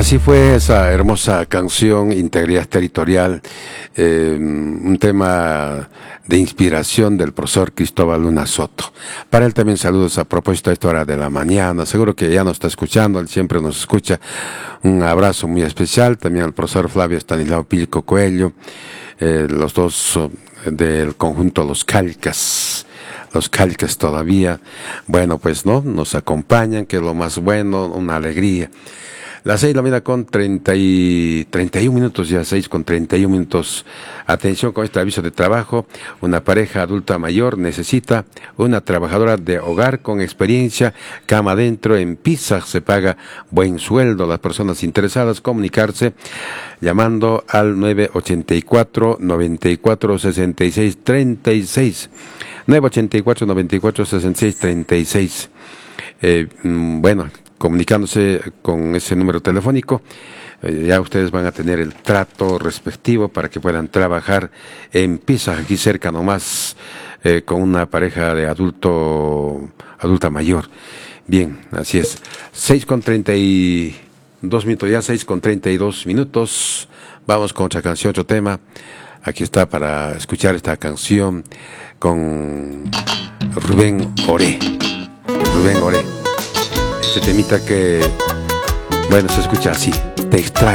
Así fue esa hermosa canción, Integridad Territorial, un tema de inspiración del profesor Cristóbal Luna Soto. Para él también saludos a propósito a esta hora de la mañana, seguro que ya nos está escuchando, él siempre nos escucha. Un abrazo muy especial también al profesor Flavio Estanislao Pilco Coelho, los dos del conjunto Los Calcas todavía, bueno pues no, nos acompañan, que es lo más bueno, una alegría. Las 6 de la mañana con 31 minutos, ya 6 con 31 minutos. Atención con este aviso de trabajo. Una pareja adulta mayor necesita una trabajadora de hogar con experiencia, cama adentro, en Pisa, se paga buen sueldo. Las personas interesadas comunicarse llamando al 984-94-66-36. 984-94-66-36. Bueno, comunicándose con ese número telefónico, ya ustedes van a tener el trato respectivo para que puedan trabajar en Pisa, aquí cerca nomás, con una pareja de adulta mayor. Bien, así es. 6:32 minutos, ya 6:32 minutos. Vamos con otra canción, otro tema. Aquí está para escuchar esta canción con Rubén Oré. Este temita que, bueno, se escucha así, te extraño.